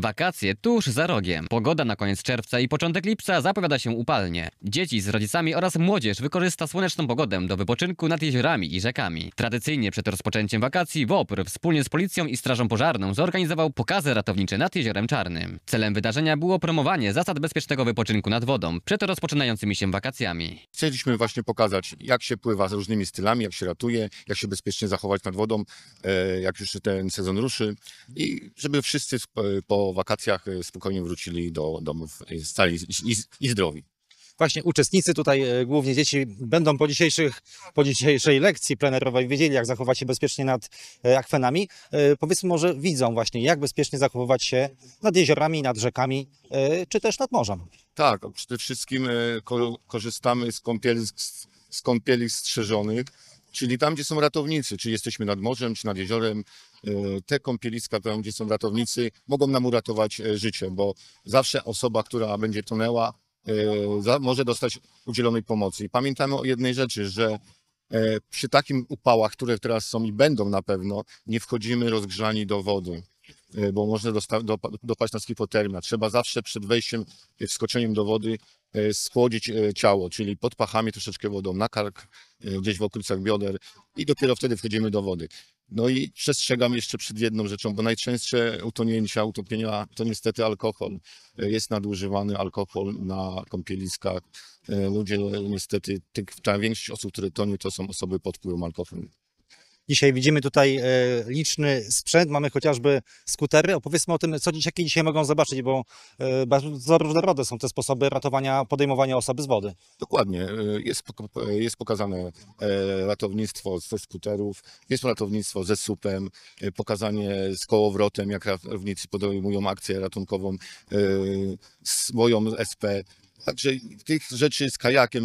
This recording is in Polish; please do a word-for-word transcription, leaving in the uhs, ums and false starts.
Wakacje tuż za rogiem. Pogoda na koniec czerwca i początek lipca zapowiada się upalnie. Dzieci z rodzicami oraz młodzież wykorzysta słoneczną pogodę do wypoczynku nad jeziorami i rzekami. Tradycyjnie przed rozpoczęciem wakacji WOPR wspólnie z policją i strażą pożarną zorganizował pokazy ratownicze nad Jeziorem Czarnym. Celem wydarzenia było promowanie zasad bezpiecznego wypoczynku nad wodą przed rozpoczynającymi się wakacjami. Chcieliśmy właśnie pokazać, jak się pływa z różnymi stylami, jak się ratuje, jak się bezpiecznie zachować nad wodą, jak już ten sezon ruszy i żeby wszyscy po wakacjach spokojnie wrócili do domów cali i, i, i zdrowi. Właśnie uczestnicy tutaj, głównie dzieci, będą po, dzisiejszych, po dzisiejszej lekcji plenerowej wiedzieli, jak zachować się bezpiecznie nad akwenami. Powiedzmy, może widzą właśnie, jak bezpiecznie zachowywać się nad jeziorami, nad rzekami, czy też nad morzem. Tak, przede wszystkim ko korzystamy z kąpieli, z kąpieli strzeżonych, czyli tam, gdzie są ratownicy, czy jesteśmy nad morzem, czy nad jeziorem. Te kąpieliska, tam, gdzie są ratownicy, mogą nam uratować życie, bo zawsze osoba, która będzie tonęła, może dostać udzielonej pomocy. I pamiętamy o jednej rzeczy, że przy takim upałach, które teraz są i będą na pewno, nie wchodzimy rozgrzani do wody, bo można dopaść nas hipotermia. Trzeba zawsze przed wejściem, wskoczeniem do wody schłodzić ciało, czyli pod pachami troszeczkę wodą, na kark, gdzieś w okolicach bioder i dopiero wtedy wchodzimy do wody. No i przestrzegam jeszcze przed jedną rzeczą, bo najczęstsze utonięcia, utopienia to niestety alkohol. Jest nadużywany alkohol na kąpieliskach. Ludzie niestety, ta większość osób, które tonie, to są osoby pod wpływem alkoholu. Dzisiaj widzimy tutaj e, liczny sprzęt, mamy chociażby skutery. Opowiedzmy o tym, co dzieciaki dzisiaj mogą zobaczyć, bo e, bardzo różnorodne są te sposoby ratowania, podejmowania osoby z wody. Dokładnie. Jest, jest pokazane ratownictwo ze skuterów, jest ratownictwo ze supem, pokazanie z kołowrotem, jak ratownicy podejmują akcję ratunkową, swoją S P. Także tych rzeczy z kajakiem